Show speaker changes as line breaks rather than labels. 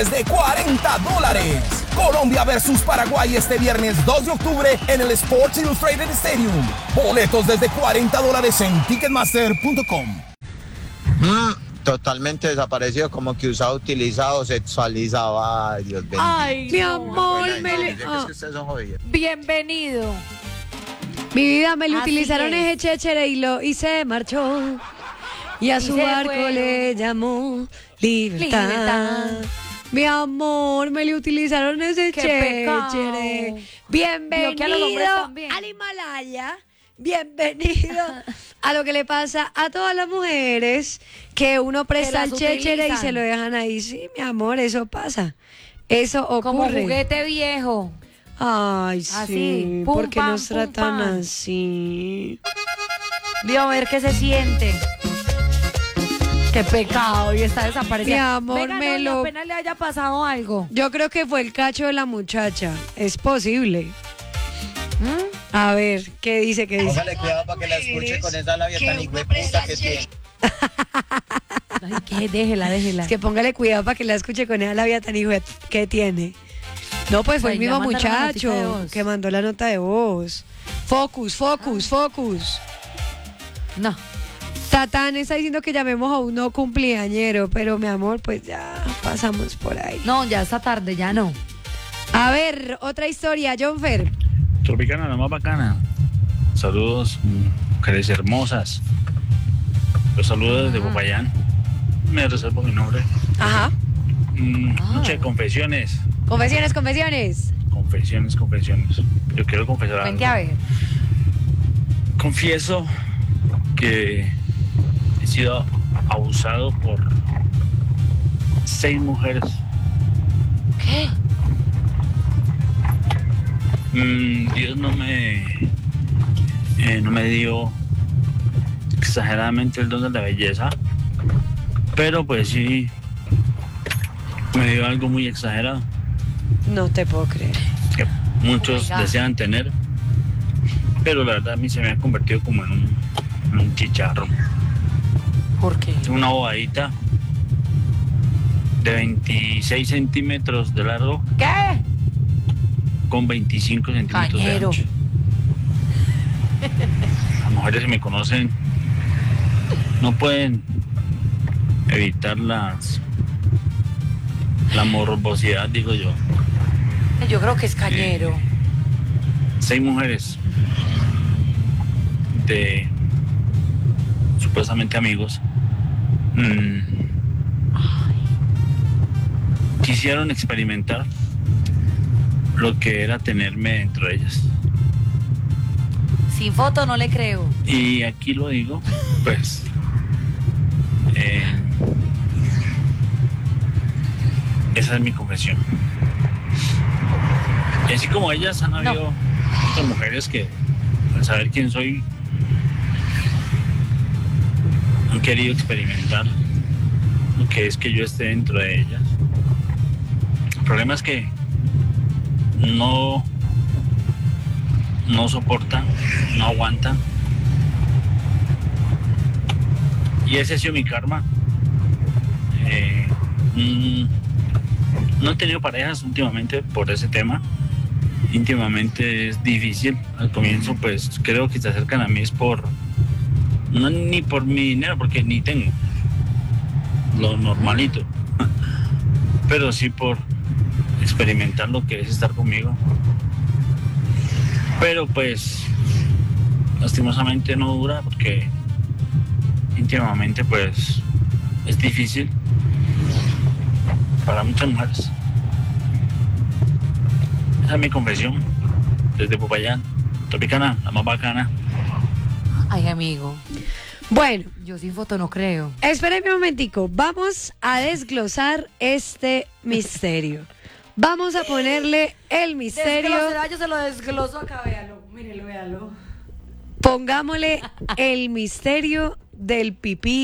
de $40. Colombia versus Paraguay este viernes 2 de octubre en el Sports Illustrated Stadium. Boletos desde $40 en ticketmaster.com.
Totalmente desaparecido, como que usado, utilizado, sexualizado. Ay, Dios bendito.
Ay, mi amor, bienvenido.
Mi vida, me le
Así
utilizaron
es.
ese chéchere y se marchó. Y a
Y
su
se
barco
fue.
le llamó libertad.
Libertad.
Mi amor, me le utilizaron ese
Qué
chéchere.
pecado.
Bienvenido
Vio que a los hombres también.
al Himalaya. Bienvenido a lo que le pasa a todas las mujeres, que uno presta el
las
chéchere y
utilizan.
se lo dejan ahí. Sí, mi amor, eso pasa. Eso ocurre.
Como juguete viejo.
Ay,
Así,
sí.
pum,
¿Por qué
pam,
nos
pum,
tratan
pam.
así?
Vio a ver qué se siente. Qué pecado, y está desaparecido.
Mi amor,
Venga,
me
no,
lo-
apenas le haya pasado algo.
Yo creo que fue el cacho de la muchacha. Es posible.
¿Mm?
A ver, ¿qué dice? ¿Qué dice?
Póngale cuidado para que la escuche con esa labia tan hijueputa que tiene.
Ay, que déjela.
Es que póngale cuidado para que la escuche con esa labia tan hijo que tiene. No, pues fue el
Pues ya
mismo
mandaron la notica de
muchacho
voz.
que mandó la nota de voz. Focus.
No.
Tatán está diciendo que llamemos a un no cumpleañero, pero mi amor, pues ya pasamos por ahí.
No, ya esta tarde, ya no.
A ver, otra historia, Jonfer.
Tropicana, la más bacana. Saludos, mujeres hermosas. Los saludos desde Popayán. Me reservo mi nombre.
Aja.
Noche de confesiones.
Confesiones.
Confesiones. Yo quiero confesar algo.
Vente a ver.
Confieso que he sido abusado por 6 mujeres.
¿Qué?
Dios no me dio exageradamente el don de la belleza, pero pues sí me dio algo muy exagerado
No te puedo creer.
que muchos
Oh my God.
desean tener, pero la verdad a mí se me ha convertido como en un chicharro.
¿Por qué?
Una bobadita de 26 centímetros de largo
¿Qué?
con 25 centímetros de
Cañero.
ancho. Las mujeres que me conocen no pueden evitar la morbosidad, digo yo.
Yo creo que es cañero.
6 mujeres de supuestamente amigos quisieron experimentar lo que era tenerme dentro de ellas.
Sin foto no le creo.
Y aquí lo digo, pues, esa es mi confesión. Y así como ellas han habido otras mujeres que, al saber quién soy, han querido experimentar lo que es que yo esté dentro de ellas. El problema es que no soportan, no aguantan. Y ese ha sido mi karma. No he tenido parejas últimamente por ese tema. Íntimamente es difícil. Al comienzo pues creo que se acercan a mí es no ni por mi dinero, porque ni tengo lo normalito, pero sí por experimentar lo que es estar conmigo. Pero pues lastimosamente no dura, porque íntimamente pues es difícil para muchas mujeres. Esa es mi confesión desde Popayán. Tropicana, la más bacana.
Ay, amigo.
Bueno,
Yo sin foto no creo.
espérenme un momentico. Vamos a desglosar este misterio. Vamos a ponerle el misterio.
Yo se lo desgloso acá, véalo. Mírelo, véalo.
Pongámosle el misterio del pipí